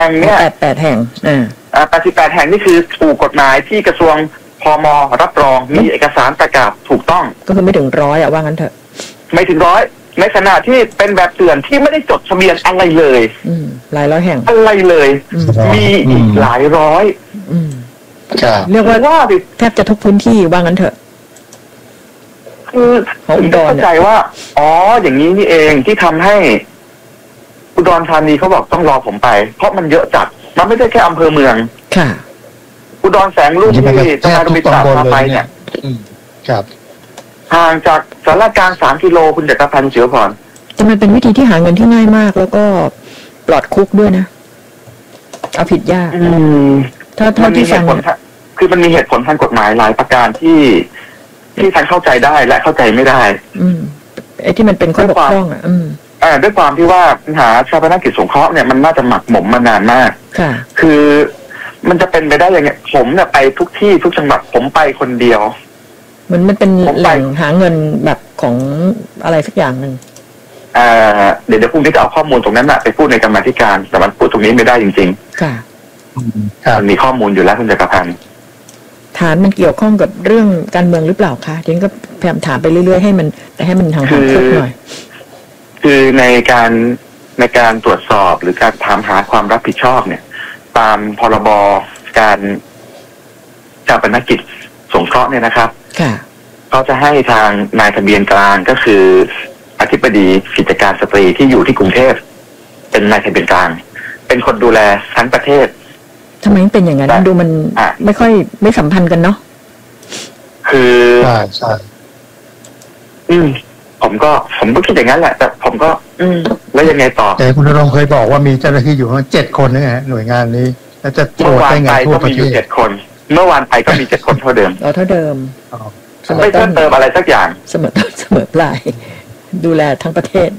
แห่งเนี่ย 88 แห่ง 88 แห่งนี่คือถูกกฎหมายที่กระทรวงพม.รับรองมีเอกสารประกาศถูกต้องก็คือไม่ถึง100ว่างั้นเถอะไม่ถึง100ในขณะที่เป็นแบบเถื่อนที่ไม่ได้จดทะเบียนอะไรเลยหลายร้อยแห่งอะไรเลยมีอีกหลายร้อยเรียกว่าแทบจะทุกพื้นที่ว่างั้นเถอะคือผมเข้าใจว่าอย่างนี้นี่เองที่ทำให้อุดรธานีเขาบอกต้องรอผมไปเพราะมันเยอะจัดมันไม่ใช่แค่อำเภอเมืองค่ะอุดรแสงรุ่งที่ทนายรณรงค์พาไปเนี่ยครับห่างจากสารกลาง3 กิโลคุณจักรพันธ์เฉียวพรแต่มันเป็นวิธีที่หาเงินที่ง่ายมากแล้วก็ปลอดคุกด้วยนะเอาผิดยากถ้าที่ฟังคือมันมีเหตุผลทางกฎหมายหลายประการที่ทั้งเข้าใจได้และเข้าใจไม่ได้ไอ้ที่มันเป็นข้อบกพร่องด้วยความที่ว่าปัญหาชาปนกิจสงเคราะห์เนี่ยมันน่าจะหมักหมมมานานมากค่ะคือมันจะเป็นไปได้ยังไงผมเนี่ยไปทุกที่ทุกจังหวัดผมไปคนเดียวมันเป็นแหล่งหาเงินแบบของอะไรสักอย่างหนึ่งเดี๋ยวพรุ่งนี้จะเอาข้อมูลตรงนั้นไปพูดในกรรมาธิการแต่มันพูดตรงนี้ไม่ได้จริงๆค่ะมันมีข้อมูลอยู่แล้วคุณจักรพันธ์ฐานมันเกี่ยวข้องกับเรื่องการเมืองหรือเปล่าคะทีนี้ก็พยายามถามไปเรื่อยๆให้มันห่างๆคุกหน่อยคือในการตรวจสอบหรือการถามหาความรับผิดชอบเนี่ยตามพรบการชาปนกิจสงเคราะห์เนี่ยนะครับเขาจะให้ทางนายทะเบียนกลางก็คืออธิบดีกิจการสตรีที่อยู่ที่กรุงเทพเป็นนายทะเบียนกลางเป็นคนดูแลทั้งประเทศทำไมเป็นอย่างนั้นดูมันไม่ค่อยไม่สัมพันธ์กันเนาะคือใช่ผมก็คิดอย่างนั้นแหละแต่ผมก็แล้วยังไงต่อแต่คุณณรงค์เคยบอกว่ามีเจ้าหน้าที่อยู่ทั้ง7 คนนะฮะหน่วยงานนี้แล้วจะตรวจได้ไงทั่วประเทศ 7 คนเมื่อวานไปก็มี7 คนเท่าเดิมเท่าเดิมไม่เพิ่มเติมอะไรสักอย่างเสมอปลายดูแลทั้งประเทศ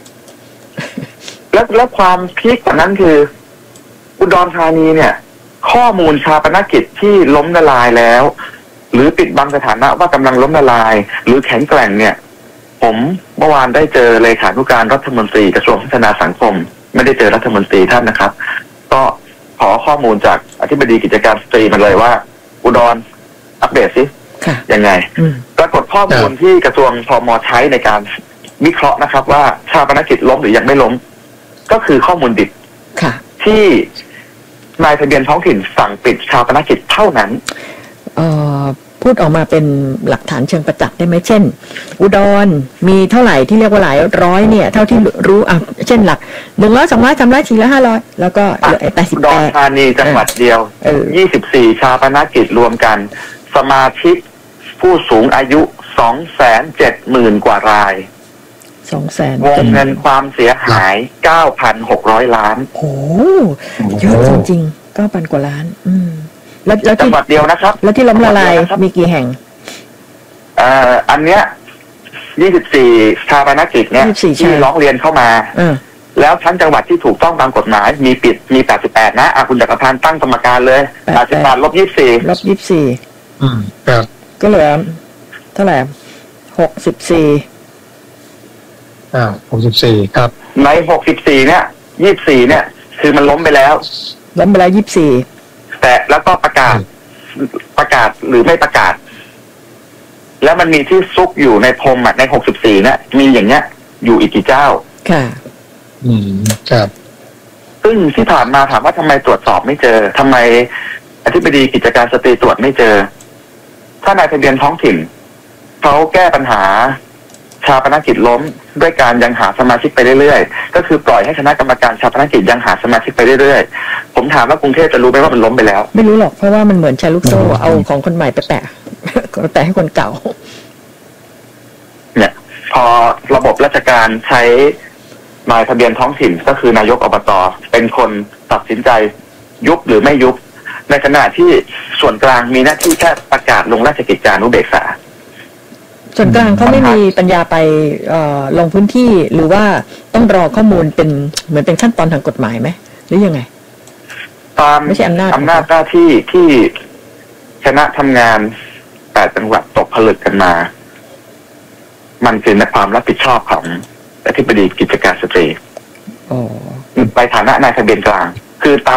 แล้วความพีคกว่านั้นคืออุดรธานีเนี่ยข้อมูลชาปนกิจที่ล้มละลายแล้วหรือปิดบังสถานะว่ากำลังล้มละลายหรือแข็งแกร่งเนี่ยผมเมื่อวานได้เจอเลขานุการรัฐมนตรีกระทรวงพัฒนาสังคมไม่ได้เจอรัฐมนตรีท่านนะครับก็ขอข้อมูลจากอธิบดีกิจการสตรีมาเลยว่าอุดรอัปเดตสิยังไงปรากฏข้อมูลที่กระทรวงพม.ใช้ในการวิเคราะห์นะครับว่าชาปนกิจล้มหรือยังไม่ล้มก็คือข้อมูลดิบที่นายทะเบียนท้องถิ่นสั่งปิดชาปนกิจเท่านั้นพูดออกมาเป็นหลักฐานเชิงประจักษ์ได้ไหมเช่นอุดรมีเท่าไหร่ที่เรียกว่าหลายร้อยเนี่ยเท่าที่รู้เช่นหลัก100 200 300 400 500แล้วก็88 อุดรธานีจังหวัดเดียว24ชาปนกิจรวมกันสมาชิกผู้สูงอายุ 270,000 กว่าราย 200,000 วงเงินความเสียหาย 9,600 ล้านโอ้เยอะจริงๆ 9,000 กว่าล้านแล้วจังหวัดเดียวนะครับแล้วที่ล้มละลายมีกี่แห่งอันเนี้ย24ชาปนกิจเนี่ยที่ร้องเรียนเข้ามาแล้วทั้งจังหวัดที่ถูกต้องตามกฎหมายมี88นะคุณจักรพันธ์ตั้งกรรมการเลย88 ลบ 24 ลบ 24 ครับก็เหลือเท่าไหร่ 64ครับใน64เนี่ย24เนี่ยคือมันล้มไปแล้ว24แต่แล้วก็ประกาศหรือไม่ประกาศแล้วมันมีที่ซุกอยู่ในพรมใน64เนี่ยมีอย่างเงี้ยอยู่อีกกี่เจ้าค่ะครับซึ่งที่ผ่านมาถามว่าทำไมตรวจสอบไม่เจอทำไมอธิบดีกิจการสตรีตรวจไม่เจอถ้านายทะเบียนท้องถิ่นเขาแก้ปัญหาชาปนกิจล้มด้วยการยังหาสมาชิกไปเรื่อยๆก็คือปล่อยให้คณะกรรมการชาปนกิจยังหาสมาชิกไปเรื่อยๆผมถามว่ากรุงเทพจะรู้ไหมว่ามันล้มไปแล้วไม่รู้หรอกเพราะว่ามันเหมือนแชร์ลูกโซ่เอาของคนใหม่ไปแปะให้คนเก่าเนี่ยพอระบบราชการใช้นายทะเบียนท้องถิ่นก็คือนายกอบต.เป็นคนตัดสินใจยุบหรือไม่ยุบในขณะที่ส่วนกลางมีหน้าที่แค่ประกาศลงราชกิจจานุเบกษาส่วนกลางเขาไม่มีปัญญาไปลงพื้นที่หรือว่าต้องรอข้อมูลเป็นเหมือนเป็นขั้นตอนทางกฎหมายไหมหรือยังไงตามไม่ใช่อำนาจหน้าที่ที่คณะทำงาน8 จังหวัดตกผลึกกันมามันคือในความรับผิดชอบของอธิบดีกิจการสตรีไปฐานะนายทะเบียนกลางคือตาม